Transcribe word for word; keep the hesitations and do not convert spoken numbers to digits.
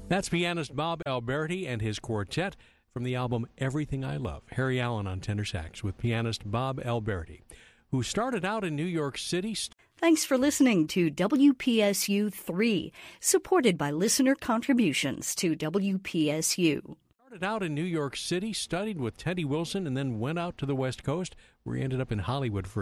That's pianist Bob Alberti and his quartet from the album Everything I Love. Harry Allen on tenor sax with pianist Bob Alberti, who started out in New York City. Thanks for listening to W P S U three, supported by listener contributions to W P S U. Started out in New York City, studied with Teddy Wilson, and then went out to the West Coast, where he ended up in Hollywood for